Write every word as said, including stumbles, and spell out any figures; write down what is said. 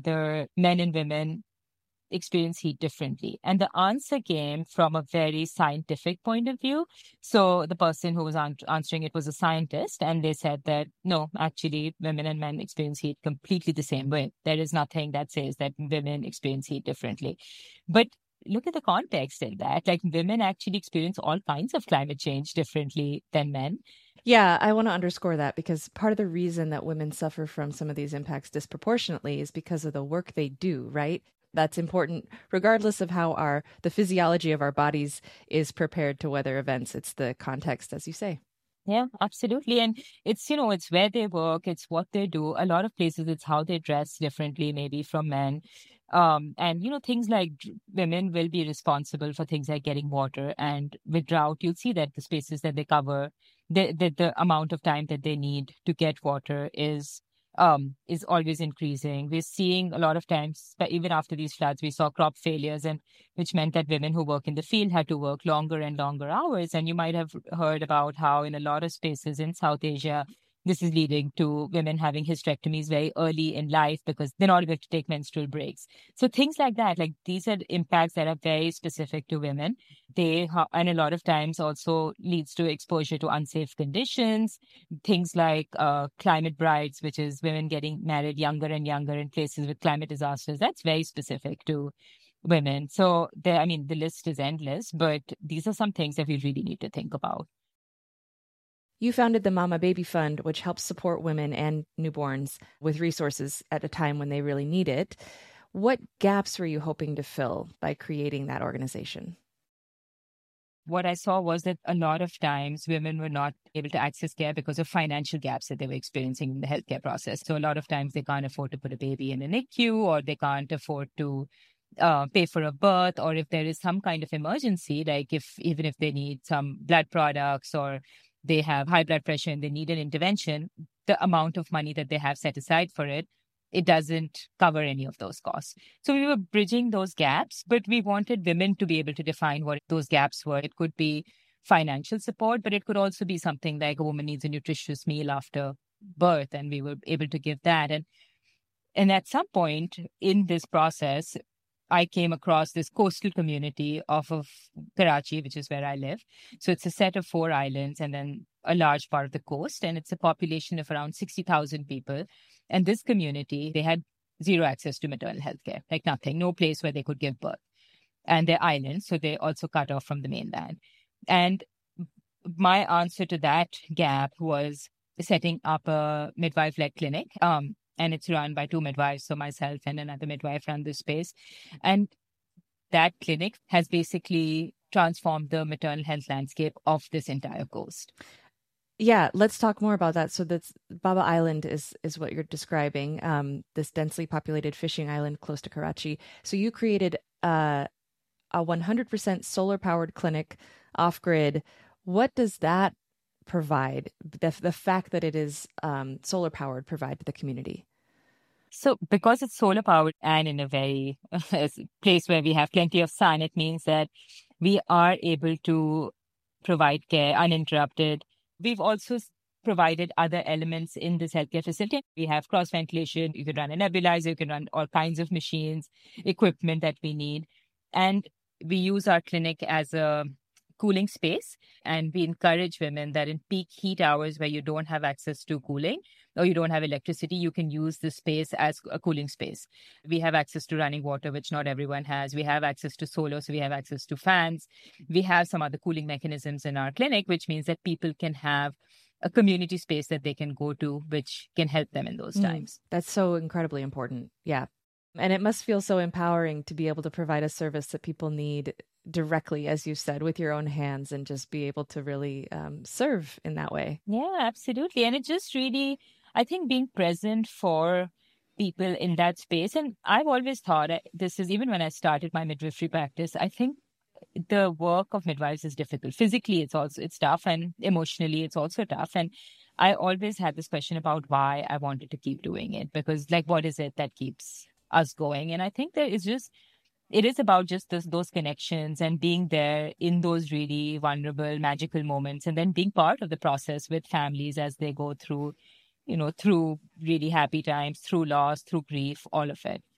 whether men and women experience heat differently. And the answer came from a very scientific point of view. So the person who was an- answering it was a scientist, and they said that, no, actually, women and men experience heat completely the same way. There is nothing that says that women experience heat differently. But look at the context in that. Like, women actually experience all kinds of climate change differently than men. Yeah, I want to underscore that, because part of the reason that women suffer from some of these impacts disproportionately is because of the work they do, right? That's important regardless of how our the physiology of our bodies is prepared to weather events. It's the context, as you say. Yeah, absolutely. And it's, you know, it's where they work, it's what they do. A lot of places, it's how they dress differently, maybe from men. Um, and, you know, things like dr- women will be responsible for things like getting water. And with drought, you'll see that the spaces that they cover, the, the, the amount of time that they need to get water is um, is always increasing. We're seeing a lot of times, but even after these floods, we saw crop failures, and which meant that women who work in the field had to work longer and longer hours. And you might have heard about how in a lot of spaces in South Asia, this is leading to women having hysterectomies very early in life because they're not able to take menstrual breaks. So things like that, like these are impacts that are very specific to women. They ha- and a lot of times also leads to exposure to unsafe conditions, things like uh, climate brides, which is women getting married younger and younger in places with climate disasters. That's very specific to women. So there, I mean, the list is endless, but these are some things that we really need to think about. You founded the Mama Baby Fund, which helps support women and newborns with resources at a time when they really need it. What gaps were you hoping to fill by creating that organization? What I saw was that a lot of times women were not able to access care because of financial gaps that they were experiencing in the healthcare process. So a lot of times they can't afford to put a baby in an N I C U, or they can't afford to uh, pay for a birth, or if there is some kind of emergency, like if even if they need some blood products or they have high blood pressure and they need an intervention, the amount of money that they have set aside for it, it doesn't cover any of those costs. So we were bridging those gaps, but we wanted women to be able to define what those gaps were. It could be financial support, but it could also be something like a woman needs a nutritious meal after birth, and we were able to give that. And and at some point in this process, I came across this coastal community off of Karachi, which is where I live. So it's a set of four islands and then a large part of the coast. And it's a population of around sixty thousand people. And this community, they had zero access to maternal health care, like nothing, no place where they could give birth. And they're islands, so they're also cut off from the mainland. And my answer to that gap was setting up a midwife-led clinic. Um, and it's run by two midwives, so myself and another midwife run this space. And that clinic has basically transformed the maternal health landscape of this entire coast. Yeah, let's talk more about that. So that's Baba Island is is what you're describing, um, this densely populated fishing island close to Karachi. So you created uh, a one hundred percent solar-powered clinic off-grid. What does that provide, the, the fact that it is um, solar-powered, provide to the community? So because it's solar powered and in a very place where we have plenty of sun, it means that we are able to provide care uninterrupted. We've also s- provided other elements in this healthcare facility. We have cross ventilation. You can run a nebulizer. You can run all kinds of machines, equipment that we need. And we use our clinic as a cooling space. And we encourage women that in peak heat hours where you don't have access to cooling or you don't have electricity, you can use the space as a cooling space. We have access to running water, which not everyone has. We have access to solar, so we have access to fans. We have some other cooling mechanisms in our clinic, which means that people can have a community space that they can go to, which can help them in those Mm, times. that's so incredibly important. Yeah. And it must feel so empowering to be able to provide a service that people need directly, as you said, with your own hands, and just be able to really um, serve in that way. Yeah, absolutely. And it just really, I think being present for people in that space. And I've always thought uh, this is even when I started my midwifery practice, I think the work of midwives is difficult. Physically, it's also it's tough, and emotionally, it's also tough. And I always had this question about why I wanted to keep doing it, because like, what is it that keeps us going? And I think there is just it is about just this, those connections and being there in those really vulnerable, magical moments, and then being part of the process with families as they go through, you know, through really happy times, through loss, through grief, all of it.